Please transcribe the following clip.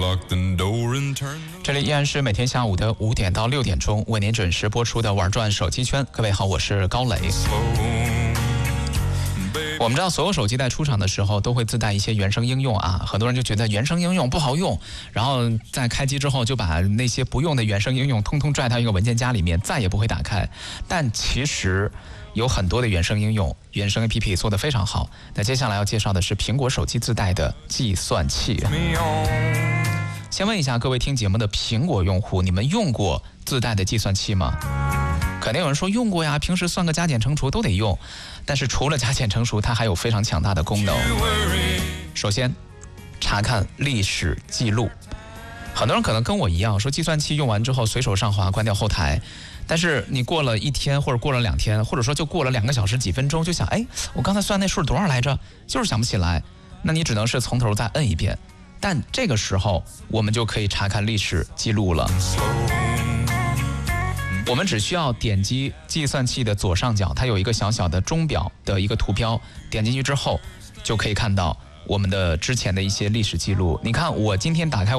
这里依然是每天下午的5点到6点钟为您准时播出的玩转手机圈。各位好，我是高磊。我们知道所有手机在出厂的时候都会自带一些原生应用啊，很多人就觉得原生应用不好用，然后在开机之后就把那些不用的原生应用通通拽到一个文件夹里面，再也不会打开。但其实有很多的原生应用、原生 APP 做得非常好。那接下来要介绍的是苹果手机自带的计算器。先问一下各位听节目的苹果用户，你们用过自带的计算器吗？肯定有人说用过呀，平时算个加减乘除都得用。但是除了加减乘除，它还有非常强大的功能。首先，查看历史记录。很多人可能跟我一样，说计算器用完之后随手上滑，关掉后台。但是你过了1天，或者过了2天，或者说就过了2个小时几分钟，就想，我刚才算那数多少来着？就是想不起来。那你只能是从头再摁一遍。但这个时候，我们就可以查看历史记录了。我们只需要点击计算器的左上角，它有一个小小的钟表的一个图标，点进去之后就可以看到我们的之前的一些历史记录。你看，我今天打开